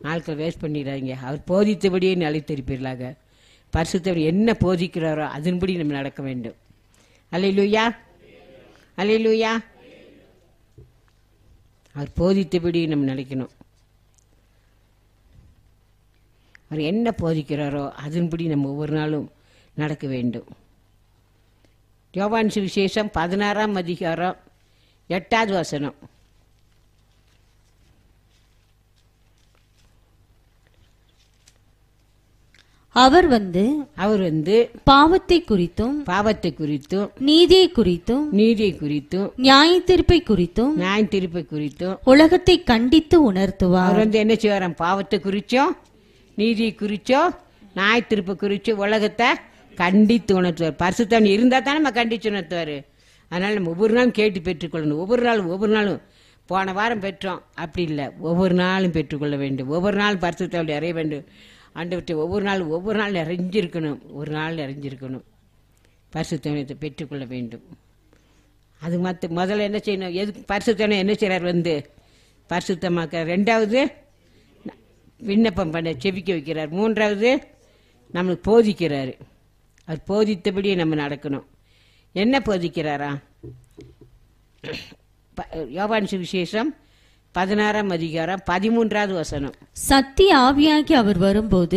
நாட்கள் வேஸ்ட் பண்ணிடாதீங்க. அவர் போதித்தபடியே நிலைத்திருப்பீர்களாக. பரிசுத்தவர் என்ன போதிக்கிறாரோ அதன்படி நம்ம நடக்க வேண்டும். அல்லேலூயா, அல்லேலூயா. அவர் போதித்தபடி நம்ம நினைக்கணும். அவர் என்ன போதிக்கிறாரோ அதன்படி நம்ம ஒவ்வொரு நாளும் நடக்க வேண்டும். யோவான் சுவிசேஷம் 16ஆம் அதிகாரம் 8வது வசனம். அவர் வந்து பாவத்தை குறித்தும் நீதியை குறித்தும் நியாயத்தீர்ப்பை குறித்தும் உலகத்தை கண்டித்து உணர்த்துவார். அவர் வந்து என்ன செய்வாராம்? பாவத்தை குறிச்சோ நீதியை குறிச்சோ நியாயத்தீர்ப்பை குறிச்சோ உலகத்தை கண்டித்து உணர்த்துவார். பரிசுத்தவன் இருந்தா தானே நம்ம கண்டிச்சு உணர்த்துவாரு. அதனால நம்ம ஒவ்வொரு நாளும் கேட்டு பெற்றுக்கொள்ளணும். ஒவ்வொரு நாளும் போன வாரம் பெற்றோம் அப்படி இல்லை, ஒவ்வொரு நாளும் பெற்றுக்கொள்ள வேண்டும். ஒவ்வொரு நாளும் பரிசுத்தவன் நிறைய வேண்டும். ஆண்டவர்கிட்ட ஒவ்வொரு நாள் நிறைஞ்சிருக்கணும். ஒரு நாள் நிறைஞ்சிருக்கணும். பரிசுத்தவனத்தை பெற்றுக்கொள்ள வேண்டும். அது முதல்ல என்ன செய்யணும்? எதுக்கு பரிசுத்தவனை என்ன செய்கிறார்? வந்து பரிசுத்தமாக்க. 2வது விண்ணப்பம் பண்ண செபிக்க வைக்கிறார். 3வது நம்மளுக்கு போதிக்கிறாரு. அவர் போதித்தபடியே நம்ம நடக்கணும். என்ன போதிக்கிறாரா? யோவான் சுவிசேஷம் 16ஆம் அதிகாரம் 13வது வசனம். சத்திய ஆவியாகி அவர் வரும்போது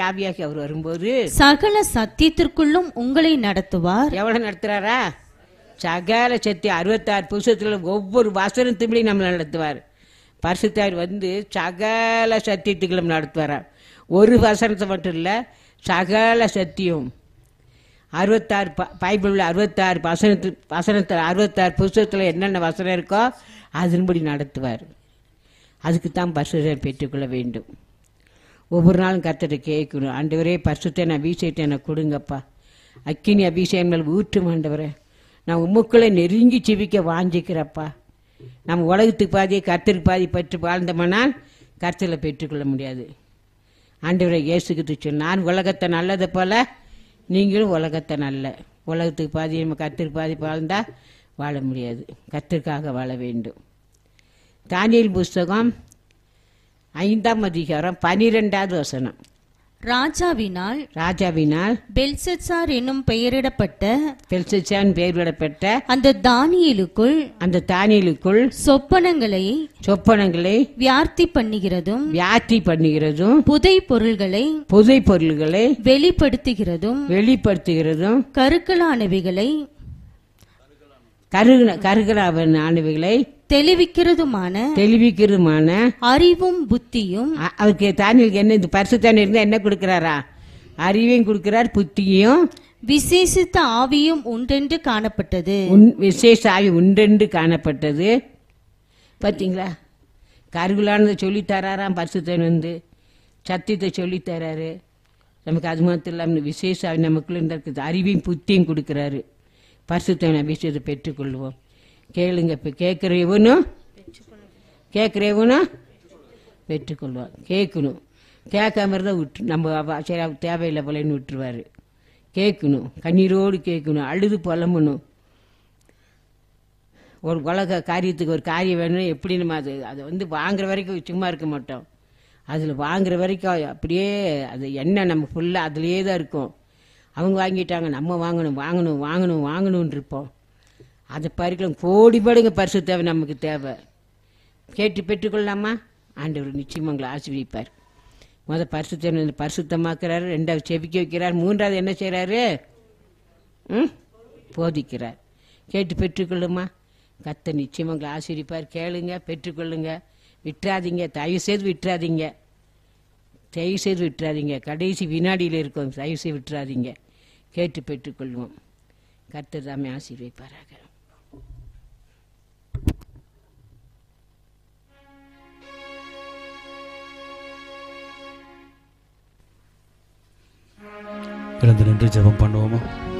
சகல சத்தியத்திற்குள்ளும் உங்களை நடத்துவார். எவ்வளவு நடத்துறாரா? சகல சத்தியம் 66 புத்தகத்துல ஒவ்வொரு வசனத்தின்படி நம்மளை நடத்துவார். பரிசுத்தர் வந்து சகல சத்தியத்துக்களும் நடத்துவாரா. ஒரு வசனத்தை மட்டும் இல்ல, சகல சத்தியம் 66 பைபிள்ல 66 வசனத்தில் 66 புத்தகத்துல என்னென்ன வசனம் இருக்கோ அதன்படி நடத்துவார். அதுக்குத்தான் பரிசுத்தர் பெற்றுக்கொள்ள வேண்டும். ஒவ்வொரு நாளும் கர்த்தரை கேட்கணும். ஆண்டவரே பரிசுத்தன் அபிஷேகத்தை எனக்கு கொடுங்கப்பா. அக்கினி அபிஷேகம் மேல் ஊற்றும் ஆண்டவரே. நான் உமக்குள்ளே நெருங்கி செவிக்க வாஞ்சிக்கிறப்பா. நம்ம உலகத்துக்கு பாதி கர்த்தருக்கு பாதி பற்றி வாழ்ந்தோம்னால் கர்த்தரில் பெற்றுக்கொள்ள முடியாது. ஆண்டவரை இயேசுக்கு சொன்ன, நான் உலகத்தை நல்லதை போல நீங்களும் உலகத்தை நல்ல. உலகத்துக்கு பாதி நம்ம கர்த்தருக்கு பாதி வாழ்ந்தா வாழ முடியாது. கர்த்தருக்காக வாழ வேண்டும். தானியேல் புஸ்தகம் 5ஆம் அதிகாரம் 12வது வசனம். ராஜாவினால் பெல்ஷத்சார் என்னும் பெயரிடப்பட்ட அந்த தானியேலுக்குள் சொப்பனங்களை வியார்த்தி பண்ணுகிறதும் புதை பொருள்களை வெளிப்படுத்துகிறதும் கருகலானவைகளை தெளிவிக்கிறதுமான அறிவும் புத்தியும். அவருக்கு தானியேலுக்கு என்ன இந்த பரிசுத்தம் இருந்தா என்ன கொடுக்கிறாரா? அறிவையும் கொடுக்கிறார், புத்தியும். விசேஷித்த ஆவியும் உண்டென்று காணப்பட்டது. விசேஷ ஆவி உண்டென்று காணப்பட்டது. பார்த்தீங்களா? கருகலானதை சொல்லித்தராராம் பரிசுத்தன் வந்து. சத்தியத்தை சொல்லித்தராரு நமக்கு. அது மாத்திரம் இல்லாமல் விசேஷ ஆவி நமக்குள்ள இருக்குது. அறிவையும் புத்தியும் கொடுக்கிறாரு. பரிசுத்தன் அபிஷேகத்தை பெற்றுக்கொள்வோம். கேளுங்க. இப்போ கேட்குறவனும் பெற்றுக்கொள்வான். கேட்கணும். கேட்காம இருந்தால் நம்ம சரி தேவையில்லை போலன்னு விட்டுருவார். கேட்கணும், கண்ணீரோடு கேட்கணும், அழுது புலம்பணும். ஒரு உலக காரியத்துக்கு ஒரு காரியம் வேணும், எப்படி நம்ம அதை வந்து வாங்குற வரைக்கும் சும்மா இருக்க மாட்டோம். அதில் வாங்குற வரைக்கும் அப்படியே அது என்ன நம்ம ஃபுல்லாக அதுலேயே தான் இருக்கும். அவங்க வாங்கிட்டாங்க, நம்ம வாங்கணும்னு இருப்போம். அதை பறிக்கலாம். கோடிபடுங்க பரிசுத்தேவை நமக்கு தேவை. கேட்டு பெற்றுக்கொள்ளலாமா? ஆண்டவர் நிச்சயம் உங்களை ஆசீர்வதிப்பார். பரிசுத்தேவன் பரிசுத்தமாக்குறாரு. 2வது செபிக்க வைக்கிறார். 3வது என்ன செய்கிறாரு? போதிக்கிறார். கேட்டு பெற்றுக்கொள்ளுமா? கர்த்தர் நிச்சயம் உங்களை ஆசீர்வதிப்பார். கேளுங்க, பெற்றுக்கொள்ளுங்க. விட்டுறாதீங்க. தயவு செய்து விட்டுறாதீங்க. கடைசி வினாடியில் இருக்கும். தயவு செய்து விட்டுறாதீங்க. கேட்டு பெற்றுக்கொள்வோம். கர்த்தர் தாமே ஆசீர்வதிப்பாராக. எழுந்து நின்று ஜெபம் பண்ணுவோமா?